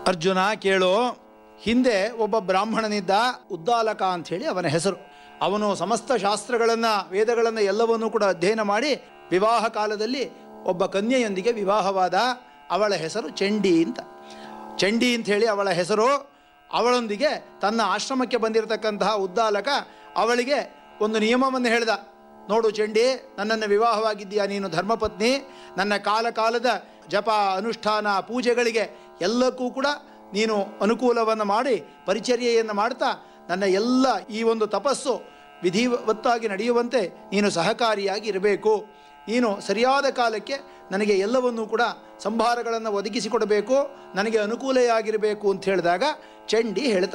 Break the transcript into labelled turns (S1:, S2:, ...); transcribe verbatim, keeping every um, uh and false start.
S1: ಅರ್ಜುನ ಕೇಳು, ಹಿಂದೆ ಒಬ್ಬ ಬ್ರಾಹ್ಮಣನಿದ್ದ, ಉದ್ದಾಲಕ ಅಂಥೇಳಿ ಅವನ ಹೆಸರು. ಅವನು ಸಮಸ್ತ ಶಾಸ್ತ್ರಗಳನ್ನು, ವೇದಗಳನ್ನು ಎಲ್ಲವನ್ನೂ ಕೂಡ ಅಧ್ಯಯನ ಮಾಡಿ ವಿವಾಹ ಕಾಲದಲ್ಲಿ ಒಬ್ಬ ಕನ್ಯೆಯೊಂದಿಗೆ ವಿವಾಹವಾದ. ಅವಳ ಹೆಸರು ಚಂಡಿ ಅಂತ. ಚಂಡಿ ಅಂಥೇಳಿ ಅವಳ ಹೆಸರು. ಅವಳೊಂದಿಗೆ ತನ್ನ ಆಶ್ರಮಕ್ಕೆ ಬಂದಿರತಕ್ಕಂತಹ ಉದ್ದಾಲಕ ಅವಳಿಗೆ ಒಂದು ನಿಯಮವನ್ನು ಹೇಳಿದ. ನೋಡು ಚಂಡಿ, ನನ್ನನ್ನು ವಿವಾಹವಾಗಿದ್ದೀಯಾ, ನೀನು ಧರ್ಮಪತ್ನಿ. ನನ್ನ ಕಾಲ ಕಾಲದ ಜಪ, ಅನುಷ್ಠಾನ, ಪೂಜೆಗಳಿಗೆ ಎಲ್ಲಕ್ಕೂ ಕೂಡ ನೀನು ಅನುಕೂಲವನ್ನು ಮಾಡಿ ಪರಿಚರ್ಯೆಯನ್ನು ಮಾಡ್ತಾ ನನ್ನ ಎಲ್ಲ ಈ ಒಂದು ತಪಸ್ಸು ವಿಧಿವತ್ತಾಗಿ ನಡೆಯುವಂತೆ ನೀನು ಸಹಕಾರಿಯಾಗಿ ಇರಬೇಕು. ನೀನು ಸರಿಯಾದ ಕಾಲಕ್ಕೆ ನನಗೆ ಎಲ್ಲವನ್ನೂ ಕೂಡ ಸಂಭಾರಗಳನ್ನು ಒದಗಿಸಿಕೊಡಬೇಕು, ನನಗೆ ಅನುಕೂಲೆಯಾಗಿರಬೇಕು ಅಂತ ಹೇಳಿದಾಗ ಚಂಡಿ ಹೇಳ್ತಾ